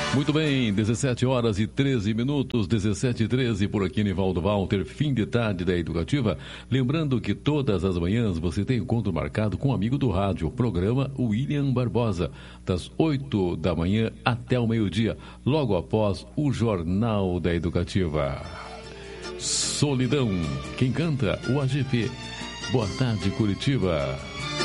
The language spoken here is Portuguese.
Muito bem, 17 horas e 13 minutos, 17 e 13 por aqui, Nivaldo Walter, fim de tarde da Educativa. Lembrando que todas as manhãs você tem encontro marcado com um amigo do rádio, o programa William Barbosa, das 8 da manhã até o meio-dia, logo após o Jornal da Educativa. Solidão, quem canta? O AGP. Boa tarde, Curitiba.